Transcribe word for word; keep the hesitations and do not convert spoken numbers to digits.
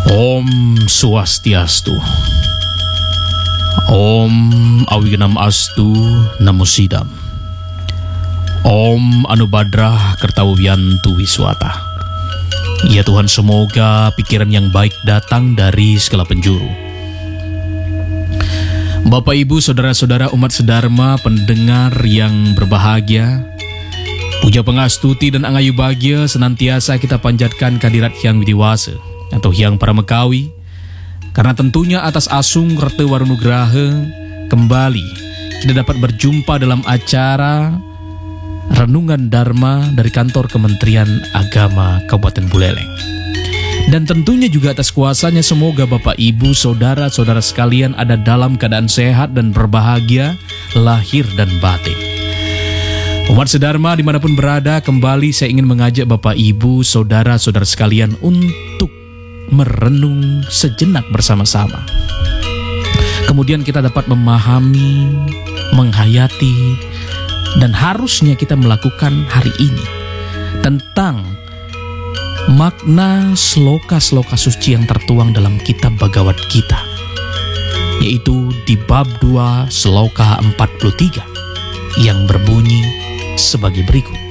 Om Swastiastu. Om Awignam Astu Namo Sidam. Om Anubadrah Kertawiyantu Wiswata. Ya Tuhan, semoga pikiran yang baik datang dari segala penjuru. Bapak Ibu, saudara-saudara umat sedharma, pendengar yang berbahagia, puja pengastuti dan angayu bahagia senantiasa kita panjatkan kehadirat Hyang Widiwasa atau Hyang Paramekawi, karena tentunya atas asung Rete Warunugraha kembali kita dapat berjumpa dalam acara Renungan Dharma dari kantor Kementerian Agama Kabupaten Buleleng. Dan tentunya juga atas kuasanya semoga Bapak Ibu saudara-saudara sekalian ada dalam keadaan sehat dan berbahagia lahir dan batin. Umat sedharma dimanapun berada, kembali saya ingin mengajak Bapak Ibu saudara-saudara sekalian untuk merenung sejenak bersama-sama. Kemudian kita dapat memahami, menghayati, dan harusnya kita melakukan hari ini tentang makna sloka-sloka suci yang tertuang dalam kitab Bhagavad Gita, yaitu di bab dua sloka empat puluh tiga yang berbunyi sebagai berikut.